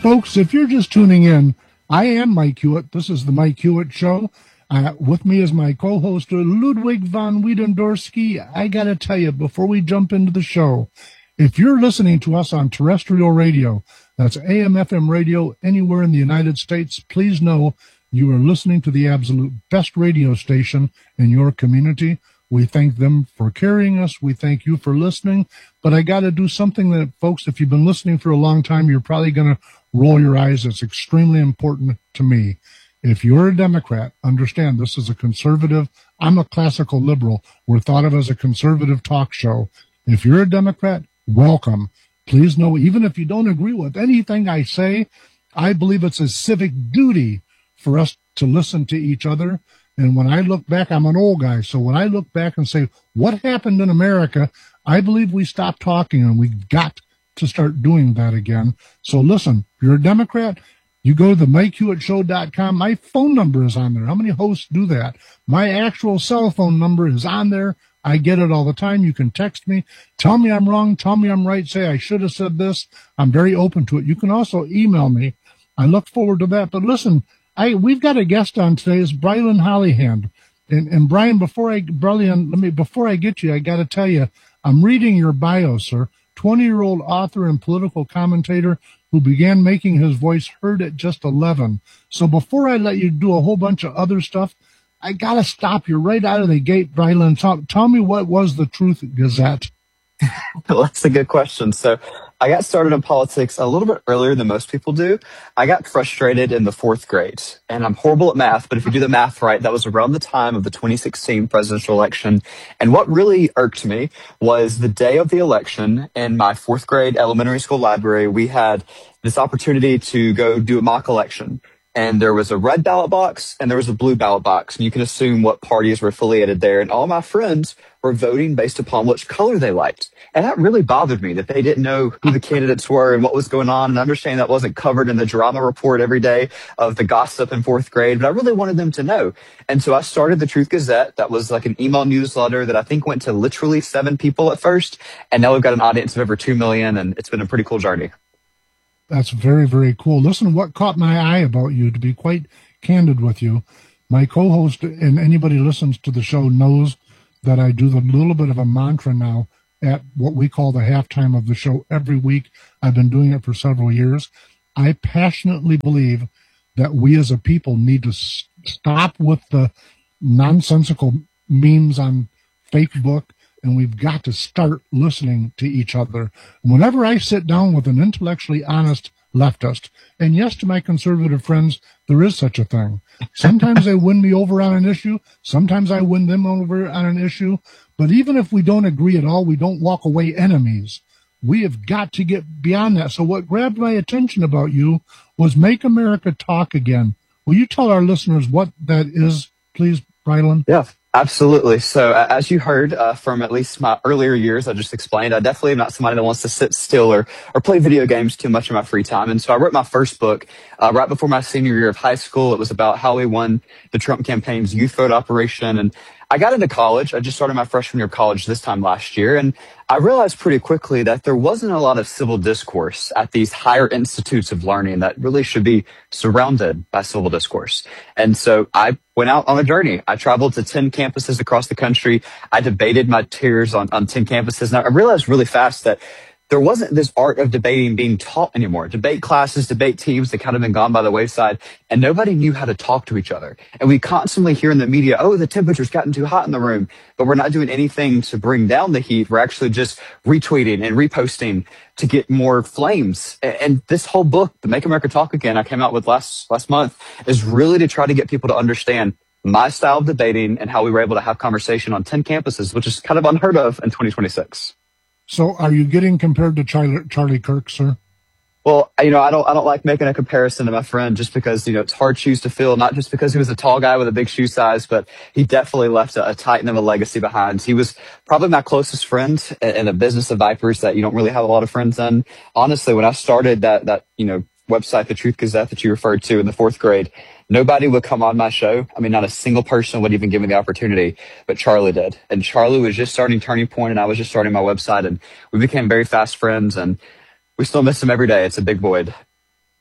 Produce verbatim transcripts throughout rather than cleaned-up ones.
Folks, if you're just tuning in, I am Mike Hewitt. This is the Mike Hewitt Show. Uh, with me is my co-host, Ludwig von Wiedendorsky. I got to tell you, before we jump into the show, if you're listening to us on terrestrial radio, that's A M F M radio anywhere in the United States, please know you are listening to the absolute best radio station in your community. We thank them for carrying us. We thank you for listening. But I got to do something that, folks, if you've been listening for a long time, you're probably going to roll your eyes. It's extremely important to me. If you're a Democrat, understand this is a conservative. I'm a classical liberal. We're thought of as a conservative talk show. If you're a Democrat, welcome. Please know, even if you don't agree with anything I say, I believe it's a civic duty for us to listen to each other. And when I look back, I'm an old guy. So when I look back and say, what happened in America? I believe we stopped talking, and we've got to start doing that again. So listen, if you're a Democrat, you go to the Mike Hewitt Show dot com. My phone number is on there. How many hosts do that? My actual cell phone number is on there. I get it all the time. You can text me. Tell me I'm wrong. Tell me I'm right. Say I should have said this. I'm very open to it. You can also email me. I look forward to that. But listen, I we've got a guest on today. It's Brylan Hollyhand. And, and Brian, before I, Brylan, let me, before I get you, I got to tell you, I'm reading your bio, sir. twenty-year-old author and political commentator who began making his voice heard at just eleven. So before I let you do a whole bunch of other stuff, I got to stop you right out of the gate, Brylan. Tell, tell me, what was the Truth Gazette? Well, that's a good question. So I got started in politics a little bit earlier than most people do. I got frustrated in the fourth grade, and I'm horrible at math, but if you do the math right, that was around the time of the twenty sixteen presidential election. And what really irked me was the day of the election in my fourth grade elementary school library, we had this opportunity to go do a mock election. And there was a red ballot box and there was a blue ballot box. And you can assume what parties were affiliated there. And all my friends were voting based upon which color they liked. And that really bothered me, that they didn't know who the candidates were and what was going on. And understanding that wasn't covered in the drama report every day of the gossip in fourth grade. But I really wanted them to know. And so I started the Truth Gazette. That was like an email newsletter that I think went to literally seven people at first. And now we've got an audience of over two million. And it's been a pretty cool journey. That's very, very cool. Listen, what caught my eye about you, to be quite candid with you, my co-host and anybody who listens to the show knows that I do the little bit of a mantra now at what we call the halftime of the show every week. I've been doing it for several years. I passionately believe that we as a people need to s- stop with the nonsensical memes on Facebook, and we've got to start listening to each other. Whenever I sit down with an intellectually honest leftist, and yes, to my conservative friends, there is such a thing. Sometimes they win me over on an issue. Sometimes I win them over on an issue. But even if we don't agree at all, we don't walk away enemies. We have got to get beyond that. So what grabbed my attention about you was Make America Talk Again. Will you tell our listeners what that is, please, Brylan? Yeah. Absolutely. So uh, as you heard uh, from at least my earlier years, I just explained, I definitely am not somebody that wants to sit still or, or play video games too much in my free time. And so I wrote my first book uh, right before my senior year of high school. It was about how we won the Trump campaign's youth vote operation. And I got into college. I just started my freshman year of college this time last year. And I realized pretty quickly that there wasn't a lot of civil discourse at these higher institutes of learning that really should be surrounded by civil discourse. And so I went out on a journey. I traveled to ten campuses across the country. I debated my peers on, on ten campuses. And I realized really fast that there wasn't this art of debating being taught anymore. Debate classes, debate teams, they kind of been gone by the wayside, and nobody knew how to talk to each other. And we constantly hear in the media, oh, the temperature's gotten too hot in the room, but we're not doing anything to bring down the heat. We're actually just retweeting and reposting to get more flames. And this whole book, the Make America Talk Again, I came out with last, last month, is really to try to get people to understand my style of debating and how we were able to have conversation on ten campuses, which is kind of unheard of in twenty twenty-six. So are you getting compared to Charlie, Charlie Kirk, sir? Well, you know, I don't, I don't like making a comparison to my friend just because, you know, it's hard shoes to fill, not just because he was a tall guy with a big shoe size, but he definitely left a, a titan of a legacy behind. He was probably my closest friend in a business of vipers that you don't really have a lot of friends in. Honestly, when I started that, that, you know, website, the Truth Gazette that you referred to in the fourth grade, nobody would come on my show. I mean, not a single person would even give me the opportunity, but Charlie did. And Charlie was just starting Turning Point, and I was just starting my website, and we became very fast friends, and we still miss him every day. It's a big void.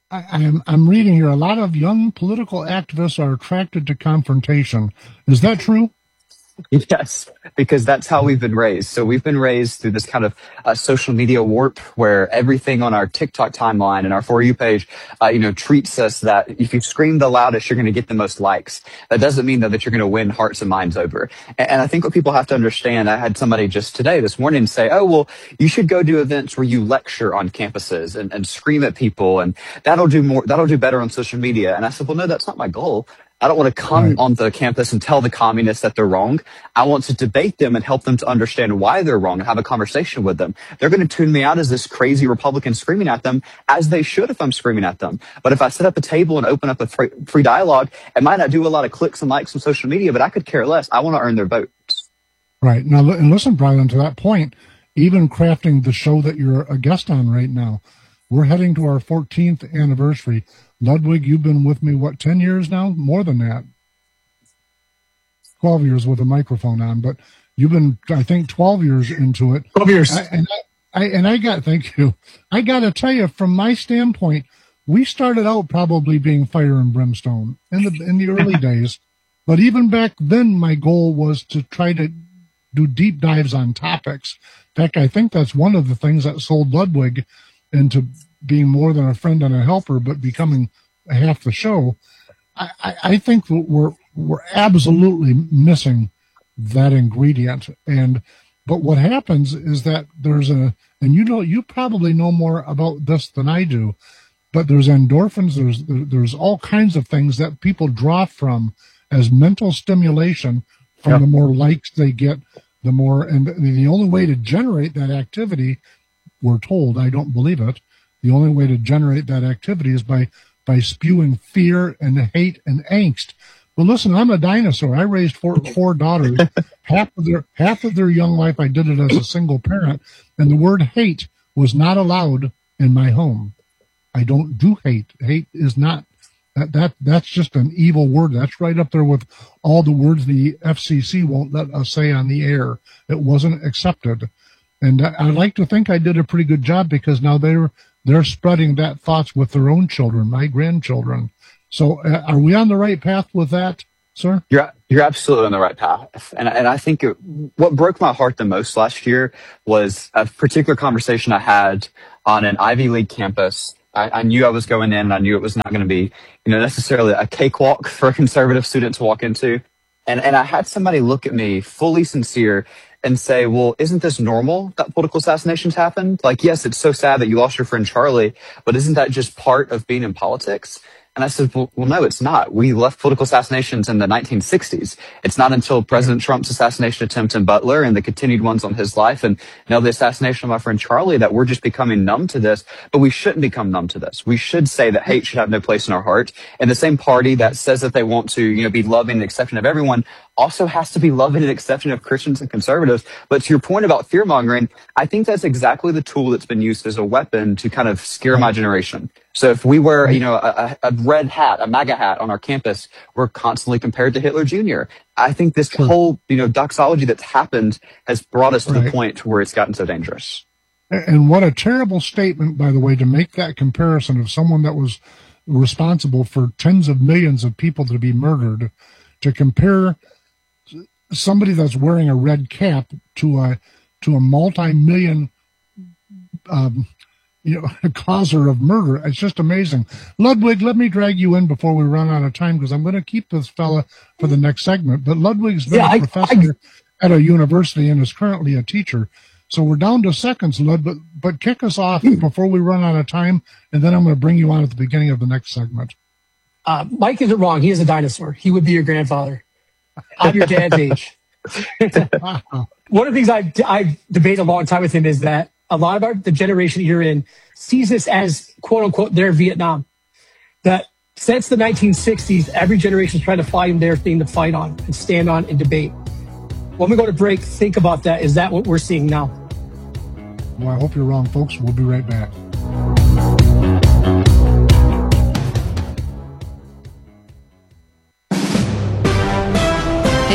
I, I'm, I'm reading here, a lot of young political activists are attracted to confrontation. Is that true? Yes, because that's how we've been raised. So we've been raised through this kind of uh, social media warp where everything on our TikTok timeline and our For You page, uh, you know, treats us that if you scream the loudest, you're going to get the most likes. That doesn't mean though that you're going to win hearts and minds over. And, and I think what people have to understand, I had somebody just today, this morning say, oh, well, you should go do events where you lecture on campuses and, and scream at people and that'll do more, that'll do better on social media. And I said, well, no, that's not my goal. I don't want to come Right. on the campus and tell the communists that they're wrong. I want to debate them and help them to understand why they're wrong and have a conversation with them. They're going to tune me out as this crazy Republican screaming at them, as they should if I'm screaming at them. But if I set up a table and open up a free, free dialogue, it might not do a lot of clicks and likes on social media, but I could care less. I want to earn their votes. Right. Now, and listen, Brian, to that point, even crafting the show that you're a guest on right now, we're heading to our fourteenth anniversary. Ludwig, you've been with me, what, ten years now? More than that. twelve years with a microphone on, but you've been, I think, twelve years into it. twelve years. I, and, I, I, and I got, thank you. I got to tell you, from my standpoint, we started out probably being fire and brimstone in the, in the early days. But even back then, my goal was to try to do deep dives on topics. In fact, I think that's one of the things that sold Ludwig into being more than a friend and a helper, but becoming half the show. I, I, I think that we're we're absolutely missing that ingredient. And but what happens is that there's a, and you know, you probably know more about this than I do, but there's endorphins, there's there's all kinds of things that people draw from as mental stimulation from Yep. the more likes they get, the more, and the only way to generate that activity, we're told, I don't believe it, the only way to generate that activity is by by spewing fear and hate and angst. Well, listen, I'm a dinosaur. I raised four four daughters. half of their half of their young life, I did it as a single parent, and the word hate was not allowed in my home. I don't do hate. Hate is not that that that's just an evil word. That's right up there with all the words the F C C won't let us say on the air. It wasn't accepted, and I, I like to think I did a pretty good job because now they're they're spreading that thoughts with their own children, my grandchildren. So uh, are we on the right path with that, sir? You're you're absolutely on the right path, and and I think it, what broke my heart the most last year was a particular conversation I had on an Ivy League campus. I, I knew I was going in, and I knew it was not going to be, you know, necessarily a cakewalk for a conservative student to walk into, and and I had somebody look at me fully sincere and say, well, isn't this normal that political assassinations happen? Like, yes, it's so sad that you lost your friend Charlie, but isn't that just part of being in politics? And I said, well, well, no, it's not. We left political assassinations in the nineteen sixties. It's not until President Trump's assassination attempt in Butler and the continued ones on his life and now the assassination of my friend Charlie that we're just becoming numb to this. But we shouldn't become numb to this. We should say that hate should have no place in our heart. And the same party that says that they want to, you know, be loving and accepting of everyone also has to be loving and accepting of Christians and conservatives. But to your point about fear mongering, I think that's exactly the tool that's been used as a weapon to kind of scare my generation. So if we wear, you know, a, a red hat, a MAGA hat on our campus, we're constantly compared to Hitler Junior I think this Sure. whole, you know, doxology that's happened has brought us to Right. the point where it's gotten so dangerous. And what a terrible statement, by the way, to make that comparison of someone that was responsible for tens of millions of people to be murdered, to compare somebody that's wearing a red cap to a to a multi-million um, you know, causer of murder. It's just amazing. Ludwig, let me drag you in before we run out of time because I'm going to keep this fella for the next segment. But Ludwig's been Yeah, a I- professor at a university and is currently a teacher. So we're down to seconds, Lud, but, but kick us off before we run out of time, and then I'm going to bring you on at the beginning of the next segment. Uh, Mike isn't wrong. He is a dinosaur. He would be your grandfather. I'm your dad's age. Wow. One of the things I I debated a long time with him is that a lot of our, the generation you're in sees this as quote unquote their Vietnam. That since the nineteen sixties, every generation is trying to find their thing to fight on and stand on and debate. When we go to break, think about that. Is that what we're seeing now? Well, I hope you're wrong, folks. We'll be right back.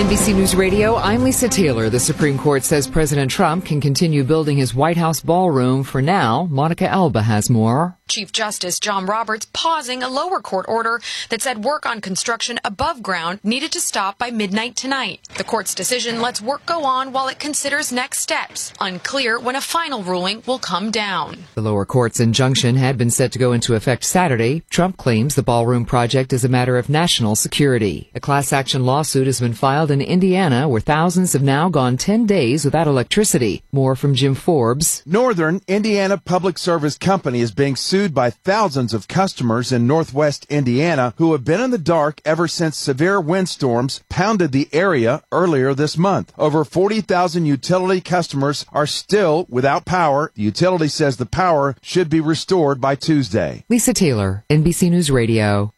N B C News Radio, I'm Lisa Taylor. The Supreme Court says President Trump can continue building his White House ballroom for now. Monica Alba has more. Chief Justice John Roberts pausing a lower court order that said work on construction above ground needed to stop by midnight tonight. The court's decision lets work go on while it considers next steps. Unclear when a final ruling will come down. The lower court's injunction had been set to go into effect Saturday. Trump claims the ballroom project is a matter of national security. A class action lawsuit has been filed in Indiana, where thousands have now gone ten days without electricity. More from Jim Forbes. Northern Indiana Public Service Company is being sued by thousands of customers in northwest Indiana who have been in the dark ever since severe windstorms pounded the area earlier this month. Over forty thousand utility customers are still without power. The utility says the power should be restored by Tuesday. Lisa Taylor, N B C News Radio.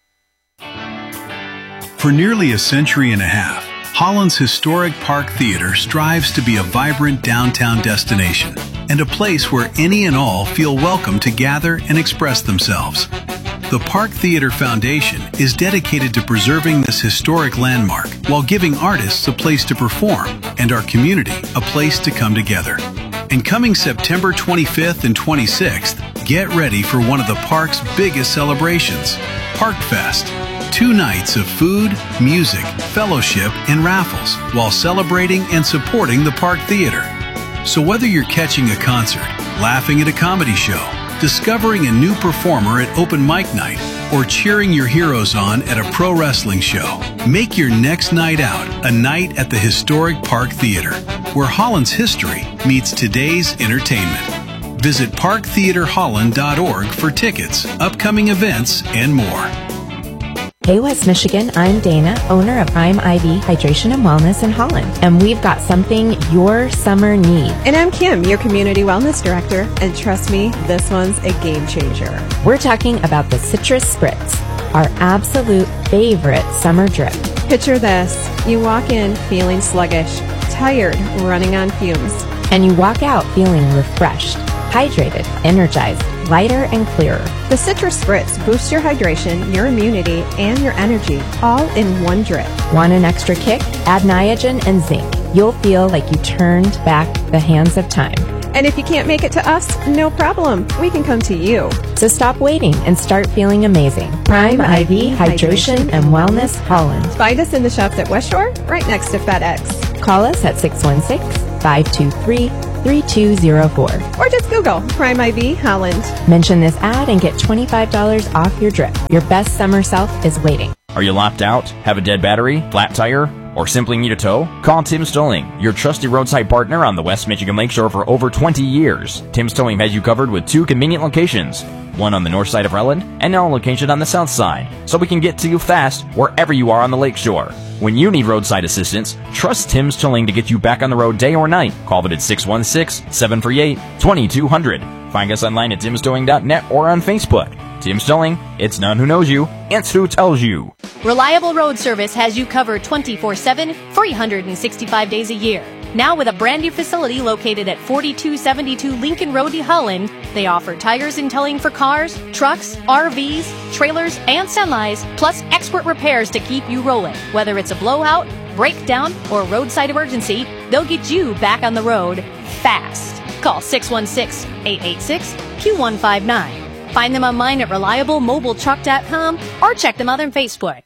For nearly a century and a half, Holland's historic Park Theater strives to be a vibrant downtown destination and a place where any and all feel welcome to gather and express themselves. The Park Theater Foundation is dedicated to preserving this historic landmark while giving artists a place to perform and our community a place to come together. And coming September twenty-fifth and twenty-sixth, get ready for one of the park's biggest celebrations, Park Fest. Two nights of food, music, fellowship, and raffles while celebrating and supporting the Park Theater. So whether you're catching a concert, laughing at a comedy show, discovering a new performer at open mic night, or cheering your heroes on at a pro wrestling show, make your next night out a night at the historic Park Theater, where Holland's history meets today's entertainment. Visit park theater holland dot org for tickets, upcoming events, and more. Hey West Michigan, I'm Dana, owner of I'm Ivy Hydration and Wellness in Holland, and we've got something your summer needs. And I'm Kim, your Community Wellness Director, and trust me, this one's a game changer. We're talking about the Citrus Spritz, our absolute favorite summer drip. Picture this, you walk in feeling sluggish, tired, running on fumes. And you walk out feeling refreshed, hydrated, energized, lighter and clearer. The Citrus Spritz boosts your hydration, your immunity, and your energy, all in one drip. Want an extra kick? Add Niagen and zinc. You'll feel like you turned back the hands of time. And if you can't make it to us, no problem. We can come to you. So stop waiting and start feeling amazing. Prime I V Hydration and Wellness Holland. Find us in the shops at West Shore, right next to FedEx. Call us at six one six, five two three, three two zero four. Or just Google Prime I V Holland. Mention this ad and get twenty-five dollars off your drip. Your best summer self is waiting. Are you locked out? Have a dead battery? Flat tire? Or simply need a tow? Call Tim's Towing, your trusted roadside partner on the West Michigan Lakeshore for over twenty years. Tim's Towing has you covered with two convenient locations, one on the north side of Rutland and now a location on the south side, so we can get to you fast wherever you are on the lakeshore. When you need roadside assistance, trust Tim's Towing to get you back on the road day or night. Call them at six one six, seven three eight, two two zero zero. Find us online at tims towing dot net or on Facebook. Tim's Towing, it's none who knows you, it's who tells you. Reliable Road Service has you covered twenty-four seven, three hundred sixty-five days a year. Now with a brand new facility located at forty-two seventy-two Lincoln Road, Holland, they offer tires and towing for cars, trucks, R Vs, trailers, and semis, plus expert repairs to keep you rolling. Whether it's a blowout, breakdown, or roadside emergency, they'll get you back on the road fast. Call six one six, eight eight six, Q one five nine. Find them online at reliable mobile truck dot com or check them out on Facebook.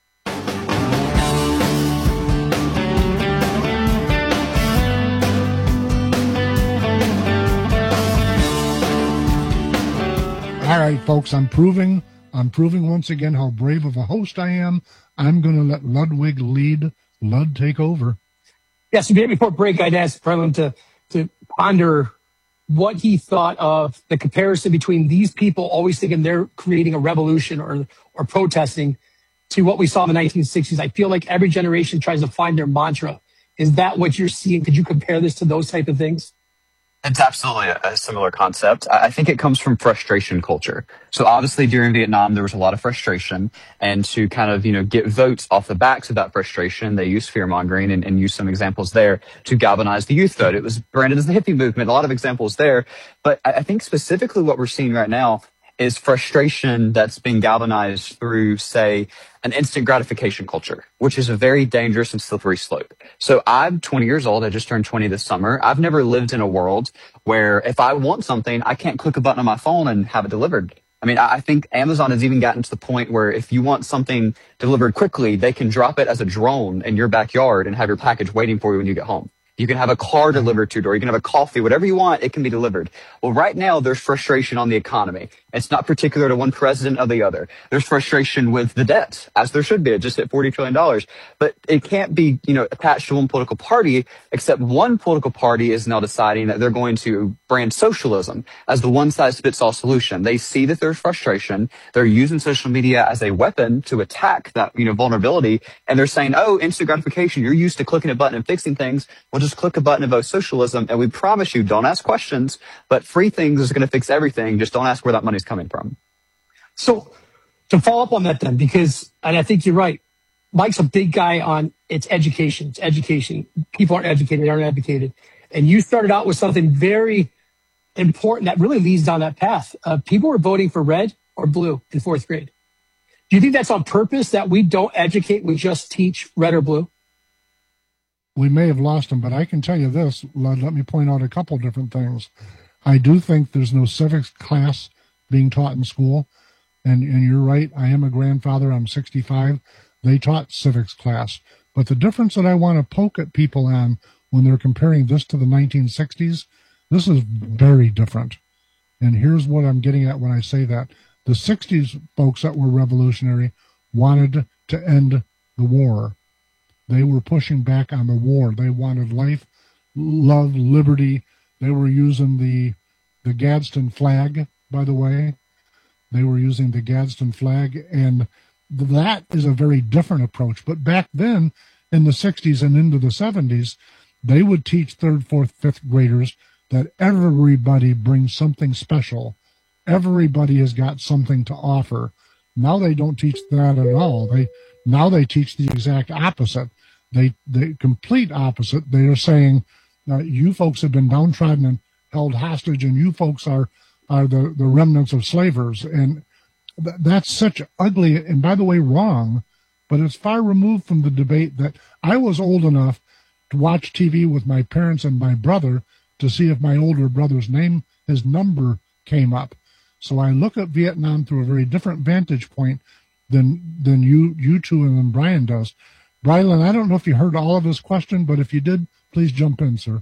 All right, folks, I'm proving, I'm proving once again how brave of a host I am. I'm going to let Ludwig lead. Lud, take over. Yes, yeah, so before break, I'd asked Harlan to, to ponder what he thought of the comparison between these people always thinking they're creating a revolution or, or protesting to what we saw in the nineteen sixties. I feel like every generation tries to find their mantra. Is that what you're seeing? Could you compare this to those type of things? It's absolutely a, a similar concept. I think it comes from frustration culture. So obviously during Vietnam, there was a lot of frustration, and to kind of, you know, get votes off the backs of that frustration, they used fear mongering and, and used some examples there to galvanize the youth vote. It was branded as the hippie movement, a lot of examples there. But I think specifically what we're seeing right now, is frustration that's been galvanized through, say, an instant gratification culture, which is a very dangerous and slippery slope. So I'm twenty years old. I just turned twenty this summer. I've never lived in a world where if I want something, I can't click a button on my phone and have it delivered. I mean, I think Amazon has even gotten to the point where if you want something delivered quickly, they can drop it as a drone in your backyard and have your package waiting for you when you get home. You can have a car delivered to your door. You can have a coffee, whatever you want, it can be delivered. Well, right now, there's frustration on the economy. It's not particular to one president or the other. There's frustration with the debt, as there should be. It just hit forty trillion dollars. But it can't be, you know, attached to one political party, except one political party is now deciding that they're going to brand socialism as the one-size-fits-all solution. They see that there's frustration. They're using social media as a weapon to attack that, you know, vulnerability. And they're saying, oh, instant gratification, you're used to clicking a button and fixing things. Well, just click a button and vote socialism, and we promise you, don't ask questions, but free things is going to fix everything. Just don't ask where that money's coming from. So to follow up on that then, because, and I think you're right, Mike's a big guy on it's education. It's education. People aren't educated, they aren't educated. And you started out with something very important that really leads down that path. Uh, people were voting for red or blue in fourth grade. Do you think that's on purpose, that we don't educate, we just teach red or blue? We may have lost them, but I can tell you this. Let, let me point out a couple different things. I do think there's no civics class being taught in school. And, and you're right, I am a grandfather, I'm sixty-five. They taught civics class. But the difference that I want to poke at people on when they're comparing this to the nineteen sixties, this is very different. And here's what I'm getting at when I say that. The sixties folks that were revolutionary wanted to end the war. They were pushing back on the war. They wanted life, love, liberty. They were using the the Gadsden flag, by the way. They were using the Gadsden flag, and that is a very different approach. But back then, in the sixties and into the seventies, they would teach third, fourth, fifth graders that everybody brings something special. Everybody has got something to offer. Now they don't teach that at all. They now they teach the exact opposite. They the complete opposite. They are saying, uh, you folks have been downtrodden and held hostage, and you folks are are the, the remnants of slavers. And th- that's such ugly, and by the way, wrong, but it's far removed from the debate that I was old enough to watch T V with my parents and my brother to see if my older brother's name, his number came up. So I look at Vietnam through a very different vantage point than than you you two and then Brian does. Brylan, I don't know if you heard all of his question, but if you did, please jump in, sir.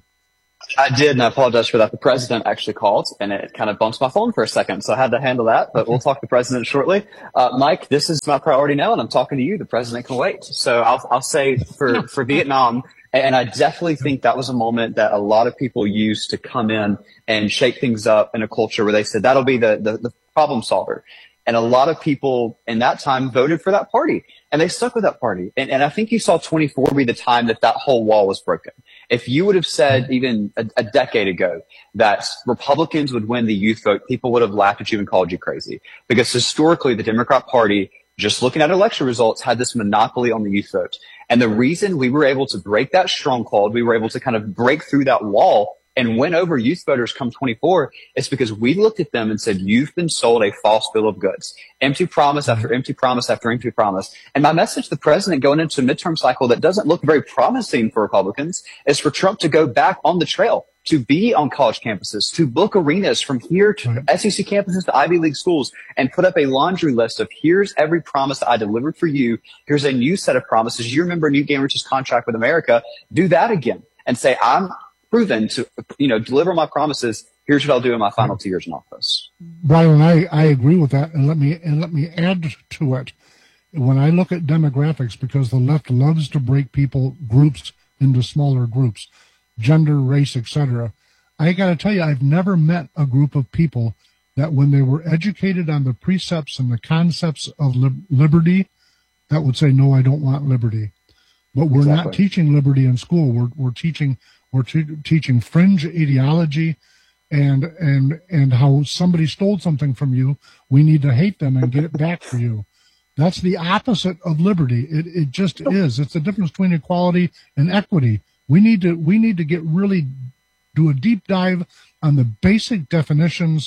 I did, and I apologize for that. The president actually called, and it kind of bumped my phone for a second, so I had to handle that, but we'll talk to the president shortly. Uh, Mike, this is my priority now, and I'm talking to you. The president can wait. So I'll, I'll say for, for Vietnam, and I definitely think that was a moment that a lot of people used to come in and shake things up in a culture where they said, that'll be the, the, the problem solver. And a lot of people in that time voted for that party, and they stuck with that party. And, and I think you saw twenty-four be the time that that whole wall was broken. If you would have said even a, a decade ago that Republicans would win the youth vote, people would have laughed at you and called you crazy. Because historically, the Democrat Party, just looking at election results, had this monopoly on the youth vote. And the reason we were able to break that stronghold, we were able to kind of break through that wall and win over youth voters come twenty-four, is because we looked at them and said, you've been sold a false bill of goods. Empty promise after empty promise after empty promise. And my message to the president going into a midterm cycle that doesn't look very promising for Republicans is for Trump to go back on the trail, to be on college campuses, to book arenas from here to S E C campuses to Ivy League schools, and put up a laundry list of here's every promise that I delivered for you. Here's a new set of promises. You remember Newt Gingrich's contract with America. Do that again and say, I'm proven to, you know, deliver my promises. Here's what I'll do in my final two years in office. Brian, I, I agree with that, and let me and let me add to it. When I look at demographics, because the left loves to break people groups into smaller groups, gender, race, et cetera. I got to tell you, I've never met a group of people that when they were educated on the precepts and the concepts of li- liberty, that would say, no, I don't want liberty. But we're exactly. not teaching liberty in school. We're we're teaching we're te- teaching fringe ideology, and and and how somebody stole something from you, we need to hate them and get it back for you. That's the opposite of liberty. It it just is. It's the difference between equality and equity. We need to we need to get really do a deep dive on the basic definitions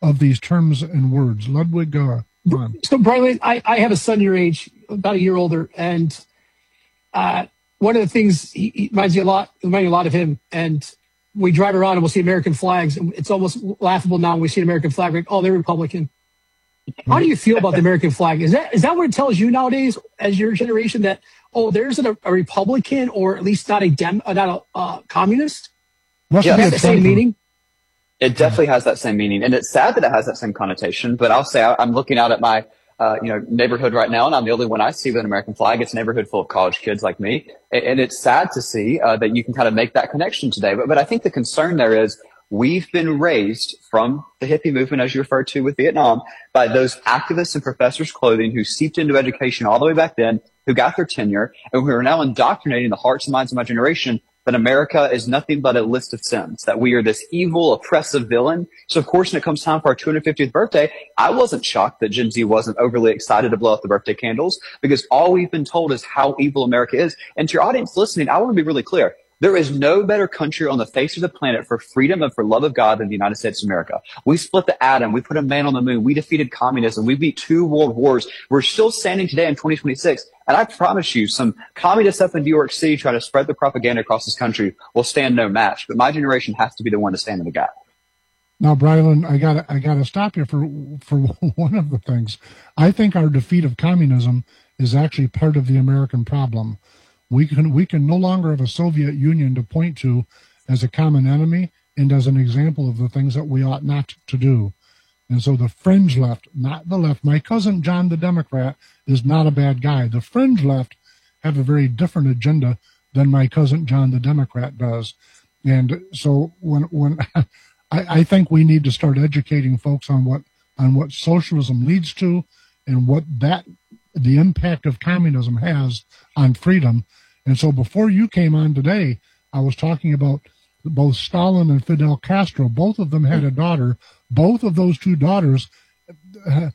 of these terms and words. Ludwig, uh, go on. So, Brian, I, I have a son your age, about a year older, and uh, one of the things he, he reminds me a lot, reminds me a lot of him. And we drive around and we'll see American flags, and it's almost laughable now when we see an American flag. Like, oh, they're Republican. How do you feel about the American flag? Is that is that what it tells you nowadays, as your generation, that oh, there's a, a Republican, or at least not a dem, uh, not a uh, communist? Must Yeah, be Has a the same Trumper. meaning? It definitely has that same meaning, and it's sad that it has that same connotation. But I'll say I, I'm looking out at my uh, you know neighborhood right now, and I'm the only one I see with an American flag. It's a neighborhood full of college kids like me, and, and it's sad to see uh, that you can kind of make that connection today. But but I think the concern there is we've been raised from the hippie movement, as you referred to with Vietnam, by those activists and professors' clothing who seeped into education all the way back then, who got their tenure, and who are now indoctrinating the hearts and minds of my generation that America is nothing but a list of sins, that we are this evil, oppressive villain. So, of course, when it comes time for our two hundred fiftieth birthday, I wasn't shocked that Gen Z wasn't overly excited to blow out the birthday candles, because all we've been told is how evil America is. And to your audience listening, I want to be really clear. There is no better country on the face of the planet for freedom and for love of God than the United States of America. We split the atom. We put a man on the moon. We defeated communism. We beat two world wars. We're still standing today in twenty twenty-six. And I promise you, some communists up in New York City trying to spread the propaganda across this country will stand no match. But my generation has to be the one to stand in the gap. Now, Brylan, I got I got to stop you for for one of the things. I think our defeat of communism is actually part of the American problem. We can we can no longer have a Soviet Union to point to as a common enemy and as an example of the things that we ought not to do. And so the fringe left, not the left. My cousin John the Democrat is not a bad guy. The fringe left have a very different agenda than my cousin John the Democrat does. And so when when I, I think we need to start educating folks on what on what socialism leads to and what that the impact of communism has on freedom. And so before you came on today, I was talking about both Stalin and Fidel Castro. Both of them had a daughter. Both of those two daughters uh,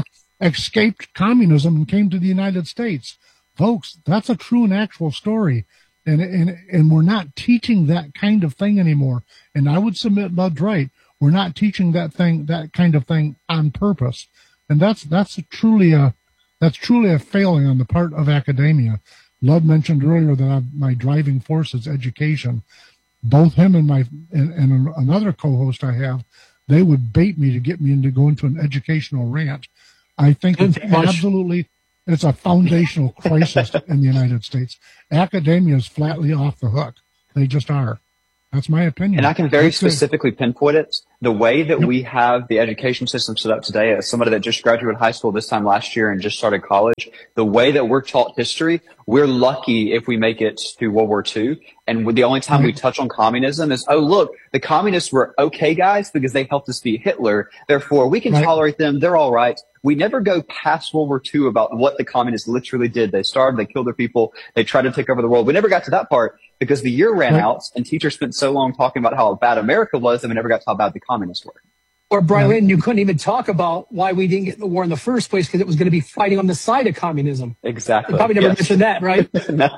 escaped communism and came to the United States. Folks, that's a true and actual story. And, and, and we're not teaching that kind of thing anymore. And I would submit Lud's right. We're not teaching that thing, that kind of thing on purpose. And that's, that's truly a, That's truly a failing on the part of academia. Lud mentioned earlier that I, my driving force is education. Both him and my and, and another co-host I have, they would bait me to get me into go into an educational rant. I think it's absolutely it's a foundational crisis in the United States. Academia is flatly off the hook. They just are. That's my opinion. And I can very That's specifically it. pinpoint it. The way that Yep. we have the education system set up today, as somebody that just graduated high school this time last year and just started college, the way that we're taught history, we're lucky if we make it through World War Two. And the only time we touch on communism is, oh, look, the communists were okay guys because they helped us beat Hitler. Therefore, we can Right. tolerate them. They're all right. We never go past World War Two about what the communists literally did. They starved, they killed their people, they tried to take over the world. We never got to that part because the year ran Right. out and teachers spent so long talking about how bad America was that we never got to how bad the communists were. Or, Brian, Lynn, you couldn't even talk about why we didn't get in the war in the first place because it was going to be fighting on the side of communism. Exactly. You probably never Yes. mentioned that, right? No.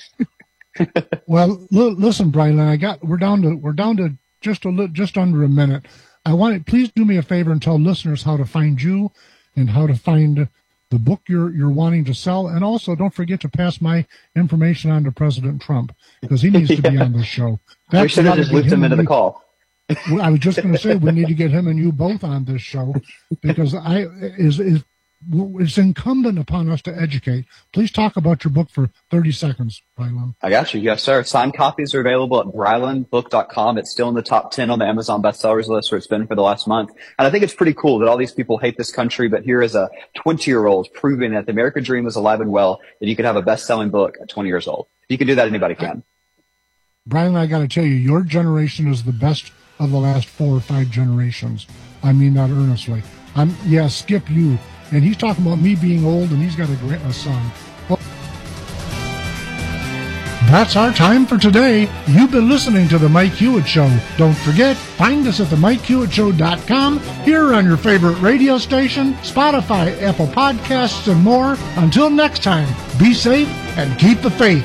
Well, l- listen, Brian, I got we're down to we're down to just a li- just under a minute. I want please do me a favor and tell listeners how to find you and how to find the book you're you're wanting to sell, and also don't forget to pass my information on to President Trump because he needs to be Yeah. on this show. We That's should have gotta just be looped him and into the you- call. Well, I was just going to say we need to get him and you both on this show because I is is it's incumbent upon us to educate. Please talk about your book for thirty seconds, Brylan. I got you. Yes, sir. Signed copies are available at brylan book dot com. It's still in the top ten on the Amazon bestsellers list, where it's been for the last month. And I think it's pretty cool that all these people hate this country, but here is a twenty-year-old proving that the American dream is alive and well, that you could have a best-selling book at twenty years old. If you can do that, anybody can. Brylan, I got to tell you, your generation is the best of the last four or five generations. I mean that earnestly. I'm yeah, Skip you, and he's talking about me being old, and he's got a, gra- a son. Well, that's our time for today. You've been listening to The Mike Hewitt Show. Don't forget, find us at the mike hewitt show dot com, here on your favorite radio station, Spotify, Apple Podcasts, and more. Until next time, be safe and keep the faith.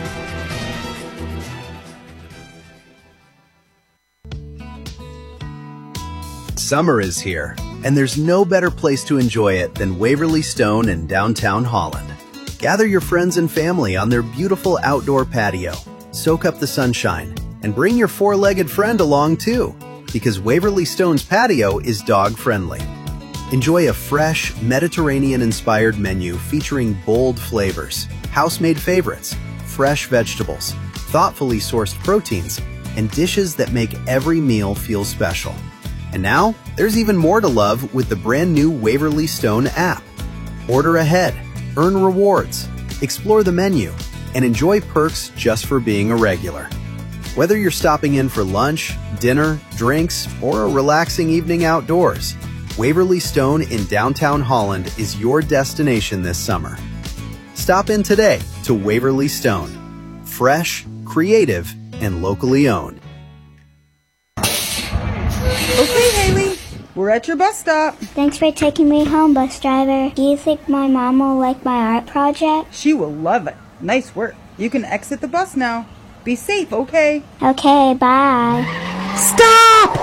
Summer is here, And there's no better place to enjoy it than Waverly Stone in downtown Holland. Gather your friends and family on their beautiful outdoor patio. Soak up the sunshine and bring your four-legged friend along too, because Waverly Stone's patio is dog-friendly. Enjoy a fresh, Mediterranean-inspired menu featuring bold flavors, house-made favorites, fresh vegetables, thoughtfully sourced proteins, and dishes that make every meal feel special. And now, there's even more to love with the brand new Waverly Stone app. Order ahead, earn rewards, explore the menu, and enjoy perks just for being a regular. Whether you're stopping in for lunch, dinner, drinks, or a relaxing evening outdoors, Waverly Stone in downtown Holland is your destination this summer. Stop in today to Waverly Stone. Fresh, creative, and locally owned. Okay, Haley, we're at your bus stop. Thanks for taking me home, bus driver. Do you think my mom will like my art project? She will love it. Nice work. You can exit the bus now. Be safe, okay? Okay, bye. Stop!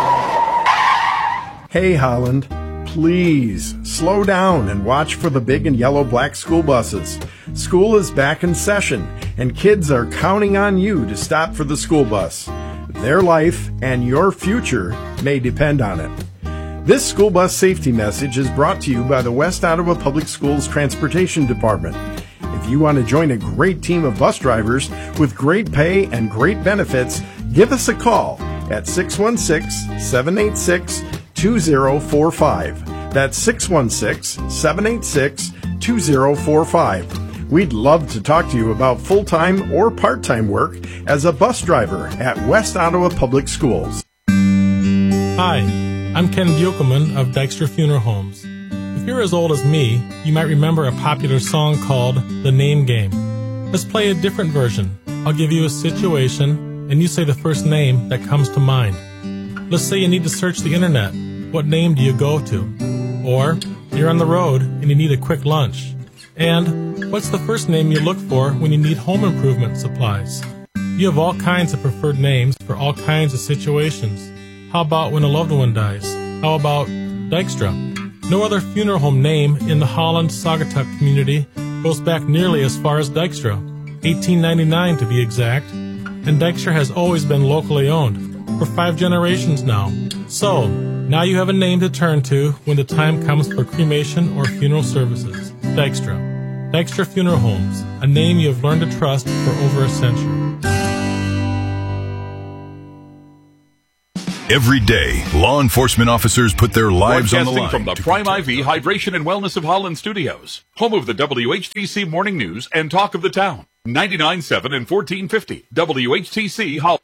Hey, Holland, please slow down and watch for the big and yellow black school buses. School is back in session, and kids are counting on you to stop for the school bus. Their life and your future may depend on it. This school bus safety message is brought to you by the West Ottawa Public Schools Transportation Department. If you want to join a great team of bus drivers with great pay and great benefits, give us a call at six one six, seven eight six, two zero four five. That's six one six, seven eight six, two zero four five. We'd love to talk to you about full-time or part-time work as a bus driver at West Ottawa Public Schools. Hi, I'm Ken Buchelman of Dykstra Funeral Homes. If you're as old as me, you might remember a popular song called The Name Game. Let's play a different version. I'll give you a situation, and you say the first name that comes to mind. Let's say you need to search the internet. What name do you go to? Or you're on the road and you need a quick lunch. And what's the first name you look for when you need home improvement supplies? You have all kinds of preferred names for all kinds of situations. How about when a loved one dies? How about Dykstra? No other funeral home name in the Holland Saugatuck community goes back nearly as far as Dykstra, eighteen ninety-nine to be exact, and Dykstra has always been locally owned, for five generations now. So, now you have a name to turn to when the time comes for cremation or funeral services. Dykstra. Dykstra Funeral Homes, a name you have learned to trust for over a century. Every day, law enforcement officers put their lives on the line. From the Prime I V Hydration and Wellness of Holland Studios, home of the W H T C Morning News and Talk of the Town. ninety-nine point seven and fourteen fifty W H T C Holland.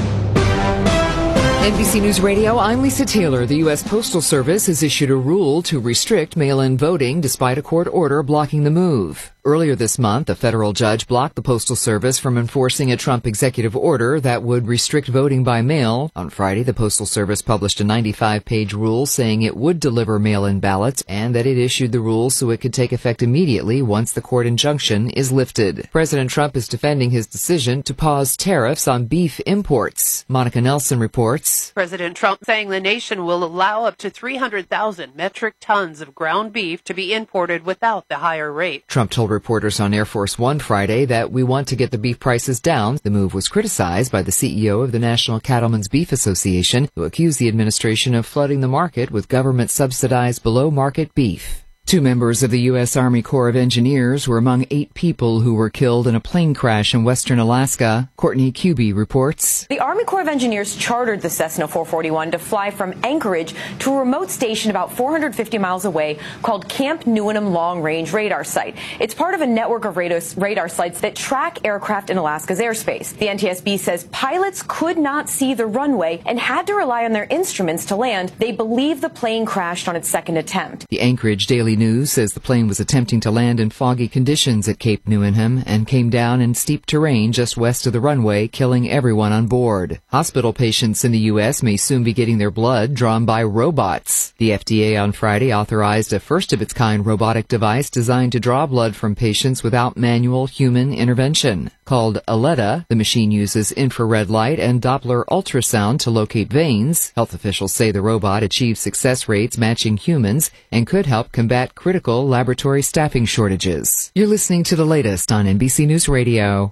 N B C News Radio, I'm Lisa Taylor. The U S Postal Service has issued a rule to restrict mail-in voting despite a court order blocking the move. Earlier this month, a federal judge blocked the Postal Service from enforcing a Trump executive order that would restrict voting by mail. On Friday, the Postal Service published a ninety-five page rule saying it would deliver mail-in ballots and that it issued the rule so it could take effect immediately once the court injunction is lifted. President Trump is defending his decision to pause tariffs on beef imports. Monica Nelson reports. President Trump saying the nation will allow up to three hundred thousand metric tons of ground beef to be imported without the higher rate. Trump told reporters on Air Force One Friday that we want to get the beef prices down. The move was criticized by the C E O of the National Cattlemen's Beef Association, who accused the administration of flooding the market with government-subsidized below-market beef. Two members of the U S Army Corps of Engineers were among eight people who were killed in a plane crash in western Alaska. Courtney Kuby reports. The Army Corps of Engineers chartered the Cessna four forty-one to fly from Anchorage to a remote station about four hundred fifty miles away called Camp Newenham Long Range Radar Site. It's part of a network of radar sites that track aircraft in Alaska's airspace. The N T S B says pilots could not see the runway and had to rely on their instruments to land. They believe the plane crashed on its second attempt. The Anchorage Daily News says the plane was attempting to land in foggy conditions at Cape Newenham and came down in steep terrain just west of the runway, killing everyone on board. Hospital patients in the U S may soon be getting their blood drawn by robots. The F D A on Friday authorized a first-of-its-kind robotic device designed to draw blood from patients without manual human intervention. Called Aletta, the machine uses infrared light and Doppler ultrasound to locate veins. Health officials say the robot achieves success rates matching humans and could help combat critical laboratory staffing shortages. You're listening to the latest on N B C News Radio.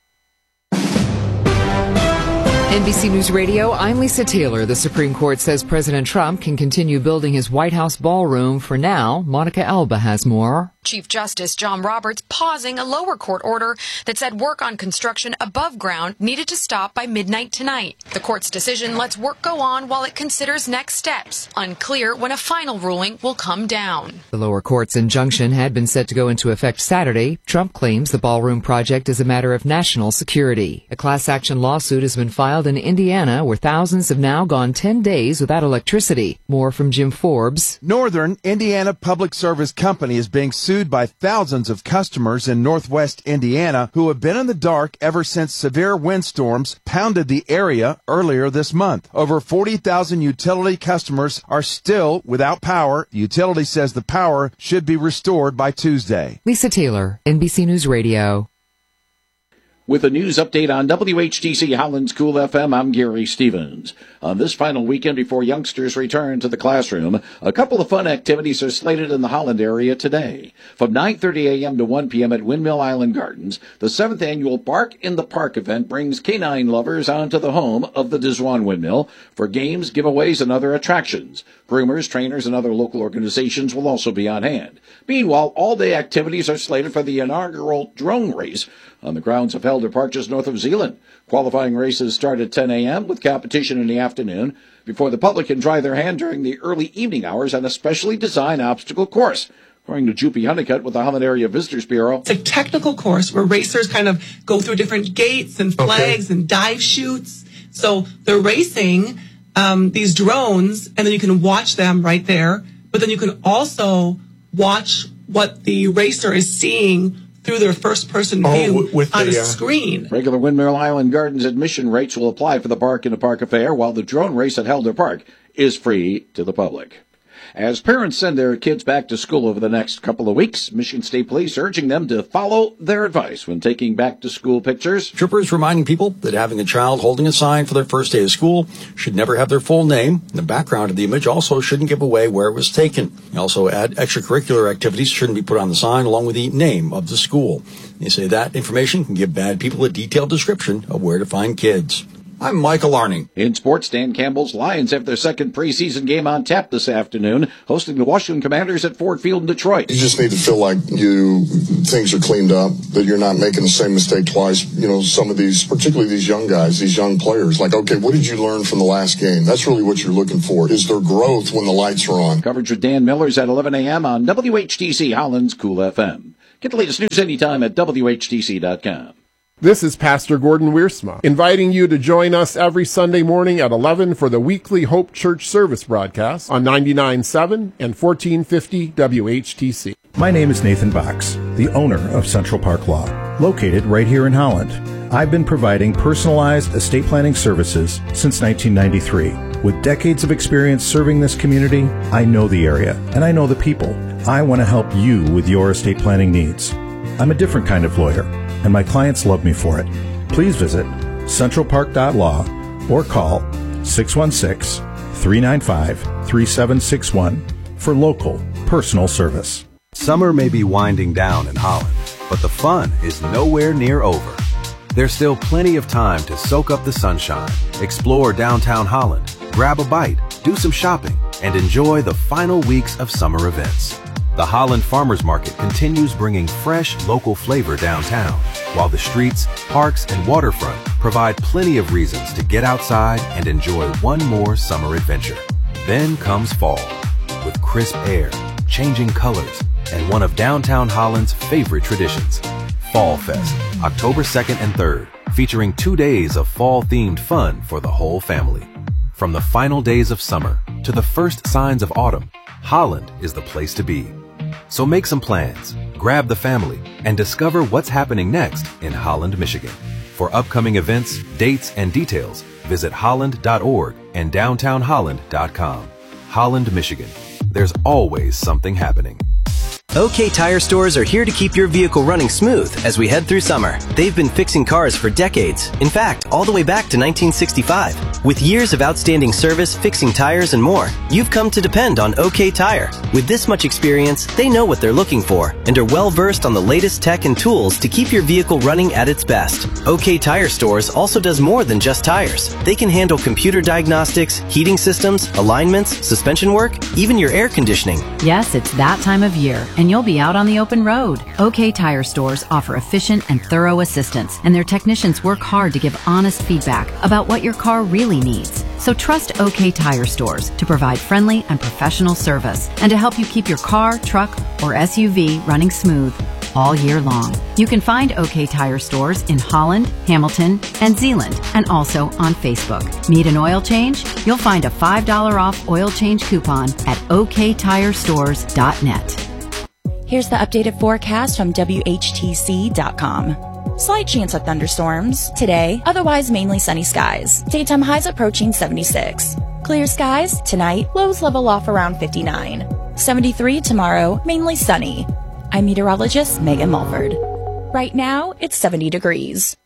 N B C News Radio, I'm Lisa Taylor. The Supreme Court says President Trump can continue building his White House ballroom for now. Monica Alba has more. Chief Justice John Roberts pausing a lower court order that said work on construction above ground needed to stop by midnight tonight. The court's decision lets work go on while it considers next steps. Unclear when a final ruling will come down. The lower court's injunction had been set to go into effect Saturday. Trump claims the ballroom project is a matter of national security. A class action lawsuit has been filed in Indiana, where thousands have now gone ten days without electricity. More from Jim Forbes. Northern Indiana Public Service Company is being sued by thousands of customers in northwest Indiana who have been in the dark ever since severe windstorms pounded the area earlier this month. Over forty thousand utility customers are still without power. The utility says the power should be restored by Tuesday. Lisa Taylor, N B C News Radio. With a news update on W H T C Holland's Cool F M, I'm Gary Stevens. On this final weekend before youngsters return to the classroom, a couple of fun activities are slated in the Holland area today. From nine thirty a.m. to one p.m. at Windmill Island Gardens, the seventh annual Bark in the Park event brings canine lovers onto the home of the Dizwan Windmill for games, giveaways, and other attractions. Groomers, trainers, and other local organizations will also be on hand. Meanwhile, all-day activities are slated for the inaugural drone race on the grounds of Helder Park just north of Zeeland. Qualifying races start at ten a.m. with competition in the afternoon before the public can try their hand during the early evening hours on a specially designed obstacle course. According to Juppie Honeycutt with the Holland Area Visitors Bureau. It's a technical course where racers kind of go through different gates and flags okay. and dive chutes. So they're racing um, these drones, and then you can watch them right there. But then you can also watch what the racer is seeing through their first-person Oh, view with on the, a uh, screen. Regular Windmill Island Gardens admission rates will apply for the Bark in the Park affair, while the drone race at Helder Park is free to the public. As parents send their kids back to school over the next couple of weeks, Michigan State Police urging them to follow their advice when taking back-to-school pictures. Troopers reminding people that having a child holding a sign for their first day of school should never have their full name. The background of the image also shouldn't give away where it was taken. They also add extracurricular activities shouldn't be put on the sign along with the name of the school. They say that information can give bad people a detailed description of where to find kids. I'm Michael Arning. In sports, Dan Campbell's Lions have their second preseason game on tap this afternoon, hosting the Washington Commanders at Ford Field in Detroit. You just need to feel like you things are cleaned up, that you're not making the same mistake twice. You know, some of these, particularly these young guys, these young players, like, okay, what did you learn from the last game? That's really what you're looking for, is their growth when the lights are on. Coverage with Dan Millers at eleven a.m. on W H T C Holland's Cool F M. Get the latest news anytime at W H T C dot com. This is Pastor Gordon Wiersma, inviting you to join us every Sunday morning at eleven for the weekly Hope Church service broadcast on ninety-nine point seven and fourteen fifty W H T C. My name is Nathan Box, the owner of Central Park Law, located right here in Holland. I've been providing personalized estate planning services since nineteen ninety-three. With decades of experience serving this community, I know the area and I know the people. I want to help you with your estate planning needs. I'm a different kind of lawyer, and my clients love me for it. Please visit central park dot law or call six one six, three nine five, three seven six one for local personal service. Summer may be winding down in Holland, but the fun is nowhere near over. There's still plenty of time to soak up the sunshine, explore downtown Holland, grab a bite, do some shopping, and enjoy the final weeks of summer events. The Holland Farmers Market continues bringing fresh, local flavor downtown, while the streets, parks, and waterfront provide plenty of reasons to get outside and enjoy one more summer adventure. Then comes fall, with crisp air, changing colors, and one of downtown Holland's favorite traditions, Fall Fest, October second and third, featuring two days of fall-themed fun for the whole family. From the final days of summer to the first signs of autumn, Holland is the place to be. So make some plans, grab the family, and discover what's happening next in Holland, Michigan. For upcoming events, dates, and details, visit holland dot org and downtown holland dot com. Holland, Michigan. There's always something happening. OK Tire Stores are here to keep your vehicle running smooth as we head through summer. They've been fixing cars for decades. In fact, all the way back to nineteen sixty-five. With years of outstanding service, fixing tires, and more, you've come to depend on OK Tire. With this much experience, they know what they're looking for and are well versed on the latest tech and tools to keep your vehicle running at its best. OK Tire Stores also does more than just tires. They can handle computer diagnostics, heating systems, alignments, suspension work, even your air conditioning. Yes, it's that time of year, and you'll be out on the open road. OK Tire Stores offer efficient and thorough assistance, and their technicians work hard to give honest feedback about what your car really needs. So trust OK Tire Stores to provide friendly and professional service and to help you keep your car, truck, or S U V running smooth all year long. You can find OK Tire Stores in Holland, Hamilton, and Zeeland, and also on Facebook. Need an oil change? You'll find a five dollars off oil change coupon at o k tire stores dot net. Here's the updated forecast from W H T C dot com. Slight chance of thunderstorms today, otherwise mainly sunny skies. Daytime highs approaching seventy-six. Clear skies tonight, lows level off around fifty-nine. seventy-three tomorrow, mainly sunny. I'm meteorologist Megan Mulford. Right now, it's seventy degrees.